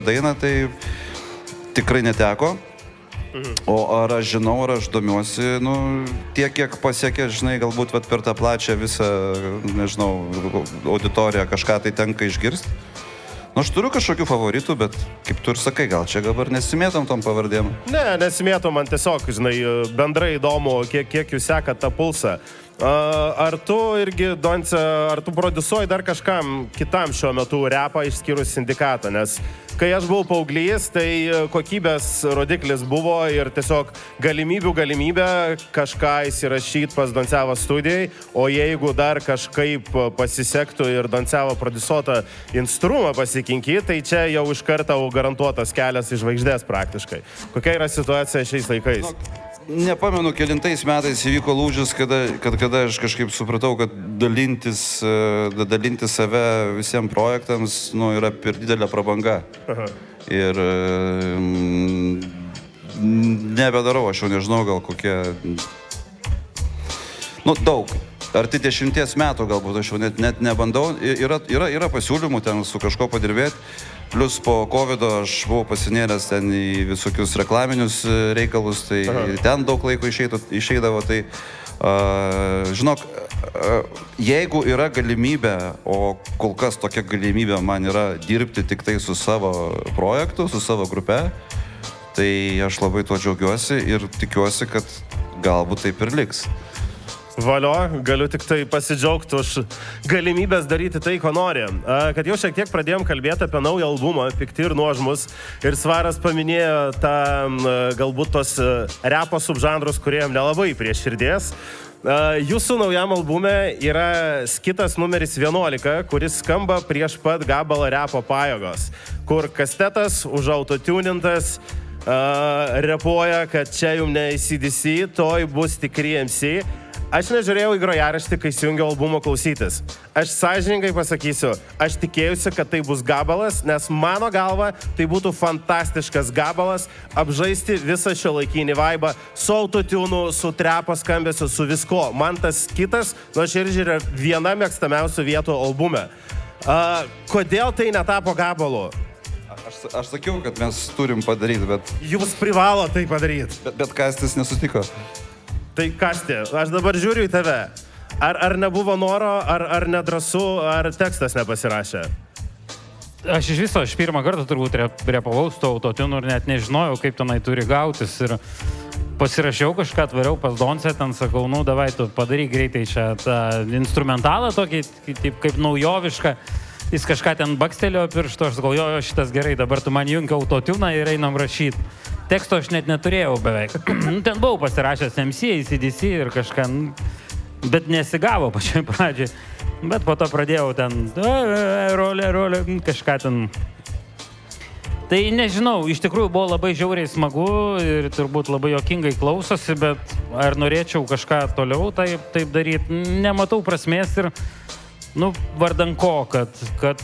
dainą, tai tikrai neteko. O ar aš žinau, ar aš domiuosi, tiek, kiek pasiekė, žinai, galbūt per tą plačią visą, nežinau, auditoriją kažką tai tenka išgirsti. Aš turiu kažkokių favoritų, bet kaip tu ir sakai, gal čia dabar nesimėtom tom pavardėm? Ne, nesimėtom, man tiesiog, žinai, bendrai įdomu, kiek jūs sekat tą pulsą. Ar tu irgi, Donce, ar tu prodiusuoji dar kažkam kitam šiuo metu repą išskyrus Sindikatą, nes kai aš buvau paauglys, tai kokybės rodiklis buvo ir tiesiog galimybė kažką įsirašyti pas Doncevo studijai, o jeigu dar kažkaip pasisektų ir Doncevo prodiusuotą instrumą pasikinkyti, tai čia jau iš karto garantuotas kelias į žvaigždės praktiškai. Kokia yra situacija šiais laikais? Nepamenu, kelintais metais įvyko lūžis, kada aš kažkaip supratau, kad dalinti save visiems projektams yra per didelė prabanga. Aha. Ir nebedarau, aš jau nežinau, gal kokie... daug. Arti 10 metų galbūt aš jau net nebandau. Yra pasiūlymų ten su kažko padirbėti. Plius po COVID aš buvau pasinėręs ten į visokius reklaminius reikalus, tai ten daug laiko išeidavo. Tai, žinok, jeigu yra galimybė, o kol kas tokia galimybė man yra dirbti tik tai su savo projektu, su savo grupe, tai aš labai tuo džiaugiuosi ir tikiuosi, kad galbūt taip ir liks. Valio, galiu tik tai pasidžiaugti už galimybės daryti tai, ko nori. Kad jau šiek tiek pradėjom kalbėti apie naują albumą, Pikti ir nuožmus, ir Svaras paminėjo galbūt tos repo subžanrus, kurie jam nelabai prie širdies. Jūsų naujam albume yra skitas numeris 11, kuris skamba prieš pat gabalą repo pajėgos, kur kastetas užautotunintas repuoja, kad čia jums ne AC/DC, toj bus tikri MC. Aš nežiūrėjau į grojaraštį, kai įsijungiau albumo klausytis. Aš sąžiningai pasakysiu, aš tikėjusi, kad tai bus gabalas, nes mano galva tai būtų fantastiškas gabalas apžaisti visą šio laikinį vaibą su autotune, su trepo skambesiu, su visko. Man tas kitas, nuoširdžiai yra viena mėgstamiausių vietų albume. Kodėl tai netapo gabalu? Aš sakiau, kad mes turim padaryti, bet... Jūs privalo tai padaryti. Bet Kastis nesutiko. Tai Kasti, aš dabar žiūriu į tave. Ar nebuvo noro, ar nedrąsu, ar tekstas nepasirašė? Aš iš viso, aš pirmą kartą turbūt repavau su autotune ir net nežinojau, kaip tenai turi gautis. Ir pasirašiau kažką, atvariau pas Doncę, ten sakau, davai, tu padaryk greitai čia tą instrumentalą tokį, kaip naujovišką. Jis kažką ten bakstelėjo piršto, aš sakau, jo, šitas gerai, dabar tu man jungi autotuną ir einam rašyti. Teksto aš net neturėjau beveik. Ten buvau pasirašęs MC, AC/DC ir kažką, bet nesigavo pačioj pradžiai. Bet po to pradėjau ten, rolė, kažką ten. Tai nežinau, iš tikrųjų buvo labai žiauriai smagu ir turbūt labai juokingai klausosi, bet ar norėčiau kažką toliau taip daryti, nematau prasmės ir... vardan ko, kad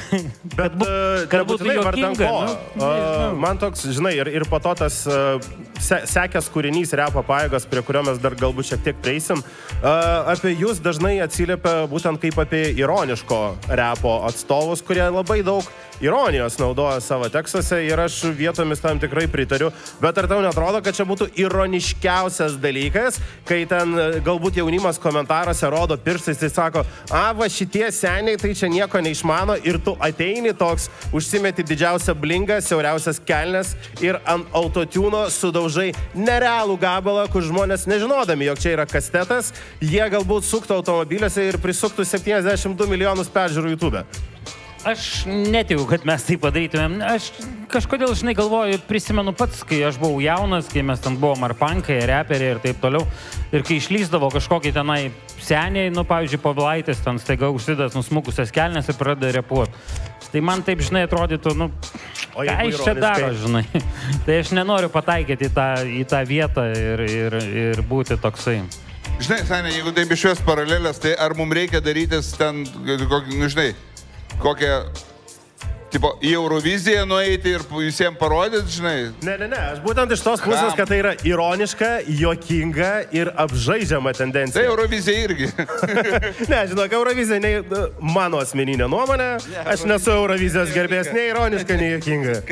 būtų juokinga. Man toks, žinai, ir po to tas sekęs kūrinys repo pajėgos, prie kurio mes dar galbūt šiek tiek prieisim, apie jūs dažnai atsiliepia būtent kaip apie ironiško repo atstovus, kurie labai daug ironijos naudoja savo tekstuose ir aš vietomis tam tikrai pritariu, bet ar tau netrodo, kad čia būtų ironiškiausias dalykas, kai ten galbūt jaunimas komentaruose rodo pirštais, tai sako, va šitie seniai tai čia nieko neišmano ir tu ateini toks, užsimeti didžiausią blingą, siauriausias kelnes ir ant autotuno sudaužai nerealų gabalą, kur žmonės nežinodami, jog čia yra kastetas, jie galbūt suktų automobiliuose ir prisuktų 72 milijonus peržiūrų YouTube. Aš netikiu, kad mes tai padarytumėm. Aš kažkodėl, žinai, galvoju, prisimenu pats, kai aš buvau jaunas, kai mes ten buvom ar punkai, ar reperiai ir taip toliau. Ir kai išlysdavo kažkokį tenai seniai, pavyzdžiui, Povilaitis, ten staiga užsidas nusmukusias kelnes ir pradeda repuoti. Tai man taip, žinai, atrodytų, ką iš čia daro, žinai. Tai aš nenoriu pataikyti į tą vietą ir būti toksai. Žinai, Sanė, jeigu taip iš šios paralelės, tai ar mums reikia darytis ten, žinai, kokią, tipo, į Euroviziją nueiti ir visiems parodyti, žinai? Ne, aš būtent iš tos pusės, kad tai yra ironiška, juokinga ir apžaidžiama tendencija. Tai Eurovizija irgi. Ne, žinok, Eurovizija, mano asmeninė nuomonė, aš nesu Eurovizijos gerbėjas, nei ironiška, nei juokinga.